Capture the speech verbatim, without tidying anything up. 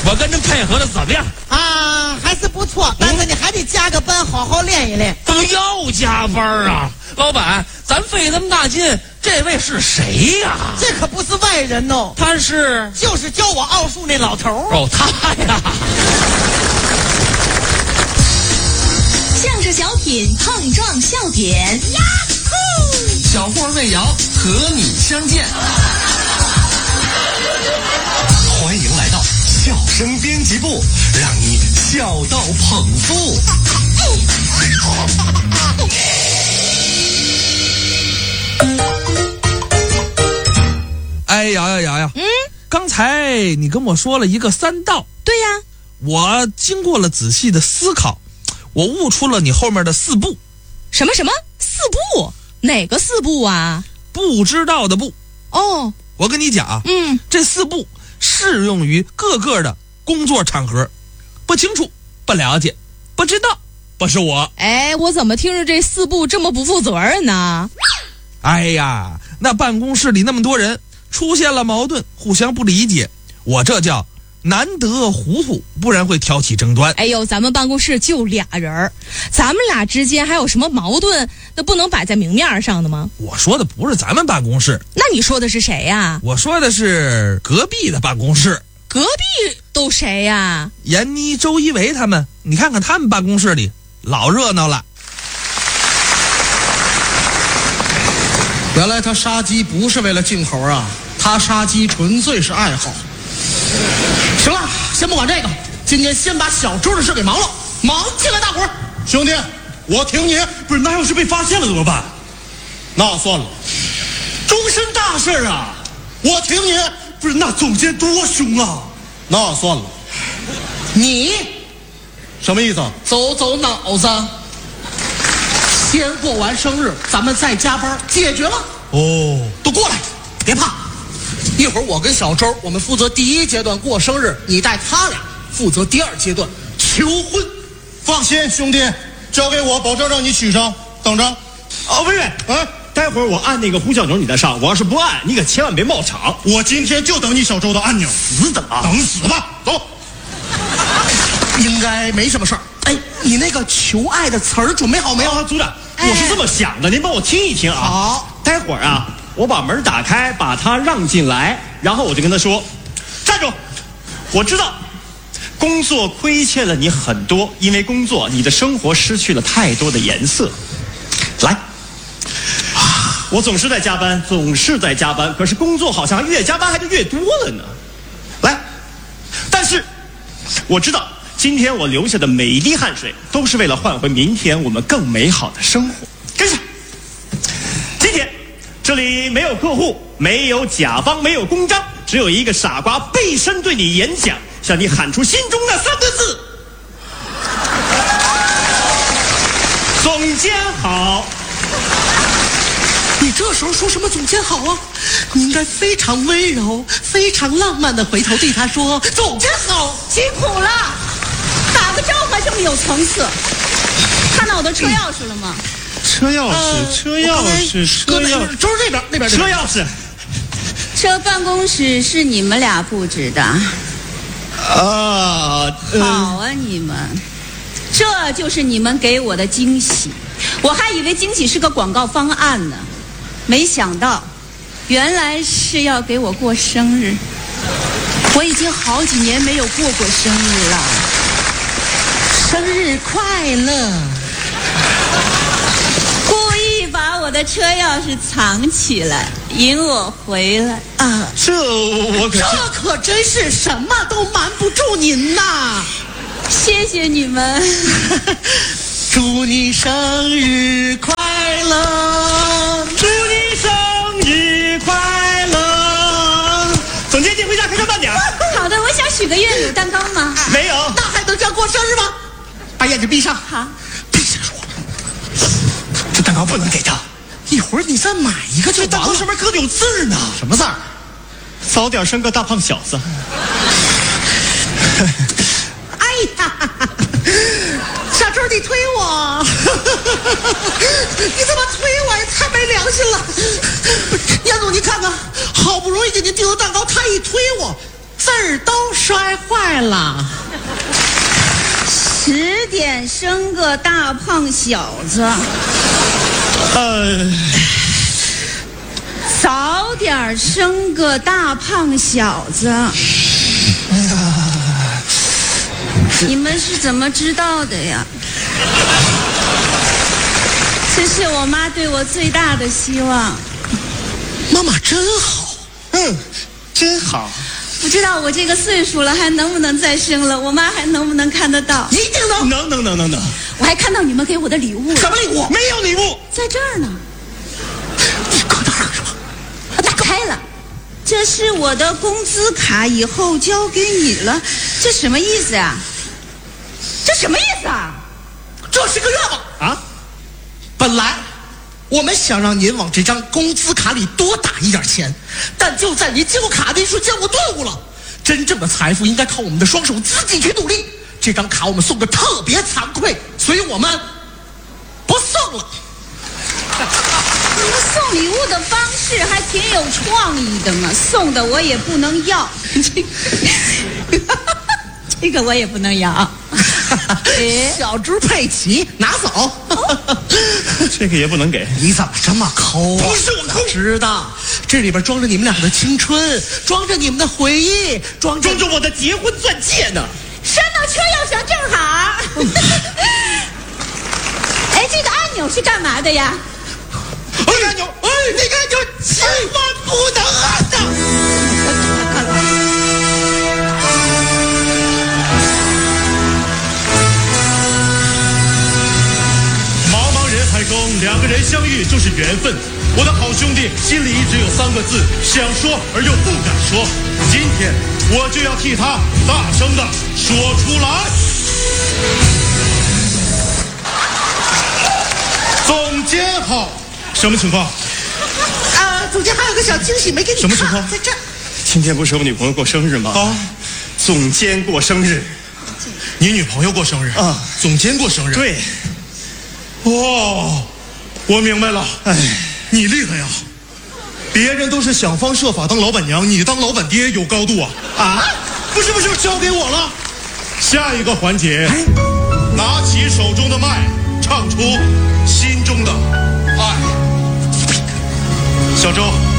我跟您配合的怎么样？ 啊，还是不错，但是你还得加个班，好好练一练。 怎么要加班啊？老板，咱费这么大劲，这位是谁呀？ 这可不是外人哦， 他是就是教我奥数那老头儿。 哦，他呀。 相声小品碰撞笑点，呀呼！小霍魏瑶和你相见，欢迎来到笑声编辑部，让你笑到捧腹。 哎，瑶瑶瑶瑶，嗯，刚才你跟我说了一个三道， 对呀， 我经过了仔细的思考，我悟出了你后面的四步。 什么什么四步？哪个四步啊？ 不知道的步。 哦， 我跟你讲啊， 嗯， 这四步适用于各个的工作场合。不清楚，不了解，不知道，不是我。 哎，我怎么听着这四步这么不负责任呢？ 哎呀，那办公室里那么多人，出现了矛盾，互相不理解，我这叫难得糊涂，不然会挑起争端。 哎呦，咱们办公室就俩人，咱们俩之间还有什么矛盾，那不能摆在明面上的吗？ 我说的不是咱们办公室。 那你说的是谁呀？ 我说的是隔壁的办公室。 隔壁都谁呀？ 闫妮、周一围他们，你看看他们办公室里老热闹了。 原来他杀鸡不是为了进口啊，他杀鸡纯粹是爱好。行了，先不管这个，今天先把小周的事给忙了，忙进来大伙儿。 兄弟，我挺你。不是，那要是被发现了怎么办？那算了，终身大事啊！我挺你。不是，那总监多凶啊！那算了， 你什么意思？ 走走脑子。先过完生日，咱们再加班，解决了。 哦， 都过来，别怕。一会儿我跟小周，我们负责第一阶段过生日，你带他俩负责第二阶段求婚。 放心，兄弟，交给我，保证让你娶上。等着。 哦，魏魏， 哎， 待会儿我按那个呼叫钮，你再上。我要是不按，你可千万别冒场。 我今天就等你小周的按钮。 死等啊！ 等死吧，走。 应该没什么事儿。哎，你那个求爱的词儿准备好没有？ 啊，组长，我是这么想的，您帮我听一听啊。 好， 待会儿啊，我把门打开，把他让进来，然后我就跟他说：“站住！我知道，工作亏欠了你很多，因为工作，你的生活失去了太多的颜色。来，我总是在加班，总是在加班，可是工作好像越加班还就越多了呢。来，但是我知道。”今天我流下的每一滴汗水，都是为了换回明天我们更美好的生活。跟上。今天，这里没有客户，没有甲方，没有公章，只有一个傻瓜背身对你演讲，向你喊出心中那三个字：总监好。 你这时候说什么总监好啊？你应该非常温柔、非常浪漫的回头对他说：“总监好， 辛苦了。”打个招呼还这么有层次，看到我的车钥匙了吗？ 车钥匙，车钥匙，车钥匙， 就是这边那边。 车钥匙。 这办公室是你们俩布置的？ 啊、 呃，好啊，你们，这就是你们给我的惊喜。我还以为惊喜是个广告方案呢，没想到，原来是要给我过生日。我已经好几年没有过过生日了。 生日快乐！ 故意把我的车钥匙藏起来，引我回来啊！ 这我可这可真是什么都瞒不住您呐！ 谢谢你们， 祝你生日快乐！ 祝你生日快乐！总监，你回家开车慢点。 好的，我想许个愿，有蛋糕吗？ 没有。 那还能叫过生日吗？把眼睛闭上。 好， 闭上说。 这蛋糕不能给他。 一会儿你再买一个就完了。 这蛋糕上面刻的有字呢。 什么字儿？ 早点生个大胖小子。 哎呀，小周你推我，你怎么推我呀？太没良心了！严总，你看看，好不容易给您订的蛋糕，他一推我，字儿都少摔坏了。 十点生个大胖小子， 呃， 早点生个大胖小子。哎呀，你们是怎么知道的呀？这是我妈对我最大的希望。 妈妈真好， 嗯，真好。 不知道我这个岁数了还能不能再生了，我妈还能不能看得到？ 一定能， 能能能能能。 我还看到你们给我的礼物了。 什么礼物？ 没有礼物， 在这儿呢。 你搁那儿是吧？ 打开了，这是我的工资卡，以后交给你了。这什么意思啊？这什么意思啊？ 这是个愿望啊！本来我们想让您往这张工资卡里多打一点钱，但就在您接过卡的一瞬间，我顿悟了。真正的财富应该靠我们的双手自己去努力。这张卡我们送的特别惭愧，所以我们不送了。 你们送礼物的方式还挺有创意的嘛，送的我也不能要。这个我也不能要。 小猪佩奇拿走。 这个也不能给。 你怎么这么抠啊？ 不是我抠， 知道这里边装着你们俩的青春，装着你们的回忆，装着装着我的结婚钻戒呢。 山到车要响，正好。哎，这个按钮是干嘛的呀？ 哎，按钮，哎，那个按钮千万不能按的。 茫茫人海中，两个人相遇就是缘分。我的好兄弟心里一直有三个字，想说而又不敢说。今天我就要替他大声的说出来。总监好，什么情况？ 啊，总监还有个小惊喜没给你看。 什么情况？ 在这儿。 今天不是我女朋友过生日吗？ 啊， 总监过生日。 你女朋友过生日啊？ 总监过生日。 对。 哦，我明白了。 哎， 你厉害呀！别人都是想方设法当老板娘，你当老板爹有高度啊！ 啊？ 不是不是，交给我了。下一个环节，拿起手中的麦，唱出心中的爱。小周。